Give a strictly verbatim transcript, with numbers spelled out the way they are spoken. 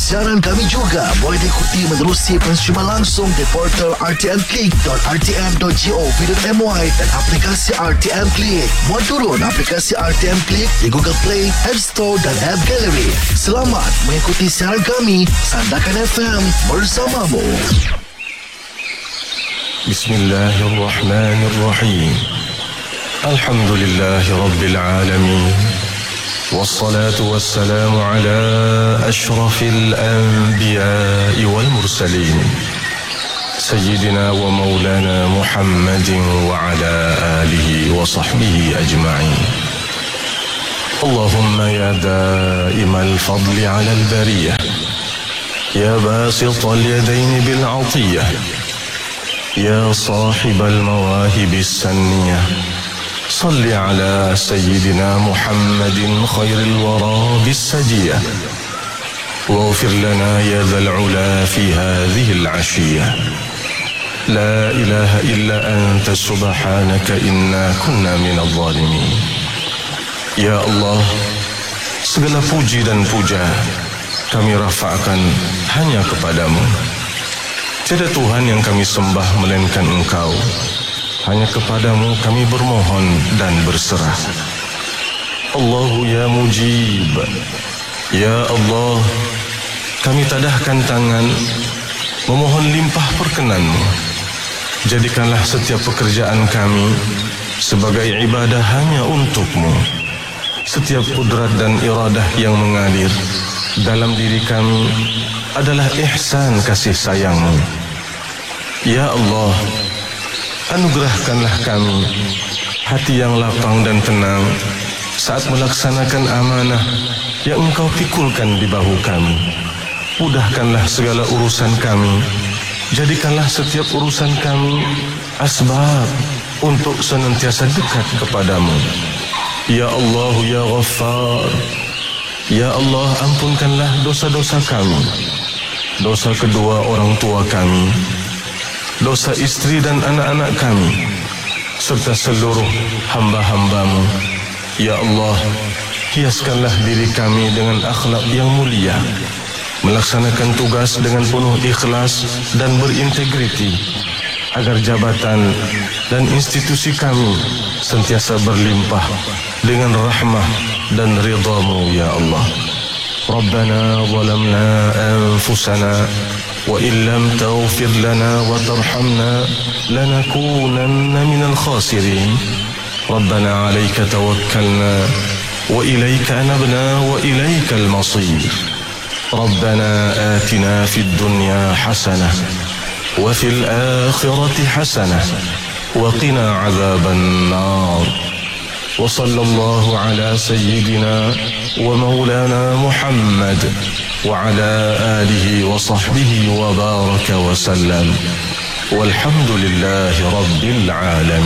Siaran kami juga boleh diikuti menerusi pensiuman langsung di portal r t m click dot r t m dot gov dot my dan aplikasi R T M Click. Muat turun aplikasi R T M Click di Google Play, App Store dan App Gallery. Selamat mengikuti siaran kami Sandakan F M bersamamu. Bismillahirrahmanirrahim. Alhamdulillahi Rabbil Alamin. Wassalatu wassalamu ala ashrafil anbiya'i wal mursalin. Sayyidina wa maulana Muhammadin wa ala alihi wa sahbihi ajma'in. Allahumma ya da'imal fadli ala al-bariyah, ya basital yadaini bil 'atiyah, ya sahibal mawahibis sanniyah, salli ala sayyidina Muhammadin khairil wara bis sajiyah, waghfir lana ya dhal 'ula fi hadhihi al-'ashiyah. La ilaha illa anta subhanaka inna kunna minadh dhalimin. Ya Allah, segala puji dan puja kami rafa'kan hanya kepadamu. Tiada Tuhan yang kami sembah melainkan Engkau. Hanya kepadamu kami bermohon dan berserah. Allahu ya mujib. Ya Allah, kami tadahkan tangan memohon limpah perkenan-Mu. Jadikanlah setiap pekerjaan kami sebagai ibadah hanya untuk-Mu. Setiap kudrat dan iradah yang mengalir dalam diri kami adalah ihsan kasih sayang-Mu. Ya Allah, anugerahkanlah kami hati yang lapang dan tenang saat melaksanakan amanah yang Engkau pikulkan di bahu kami. Mudahkanlah segala urusan kami. Jadikanlah setiap urusan kami asbab untuk senantiasa dekat kepadamu. Ya Allah, ya Ghaffar. Ya Allah, ampunkanlah dosa-dosa kami, dosa kedua orang tua kami, dosa istri dan anak-anak kami, serta seluruh hamba-hamba-Mu. Ya Allah, hiaskanlah diri kami dengan akhlak yang mulia, melaksanakan tugas dengan penuh ikhlas dan berintegriti, agar jabatan dan institusi kami sentiasa berlimpah dengan rahmah dan ridha-Mu, ya Allah. Rabbana zalamna anfusana wa illam taghfir lana wa tarhamna lanakunanna minal khasirin. Rabbana 'alaika tawakkalna wa ilaika anabna wa ilaikal masir. ربنا آتنا في الدنيا حسنة وفي الآخرة حسنة وقنا عذاب النار. وصلى الله على سيدنا ومولانا محمد وعلى آله وصحبه وبارك وسلم والحمد لله رب العالمين.